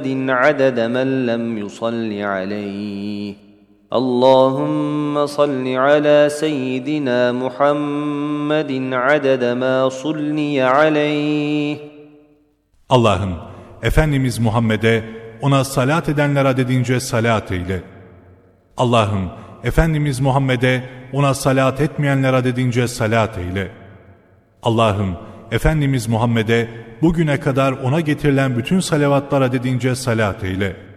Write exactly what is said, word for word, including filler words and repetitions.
عدد من لم يصل عليه اللهم صل على سيدنا محمد عدد ما صلي عليه. Allah'ım, Efendimiz Muhammed'e, ona salat edenler adedince salat eyle. Allah'ım, Efendimiz Muhammed'e, ona salat etmeyenler adedince salat eyle. Allah'ım, Efendimiz Muhammed'e, bugüne kadar ona getirilen bütün salavatlar adedince salat eyle.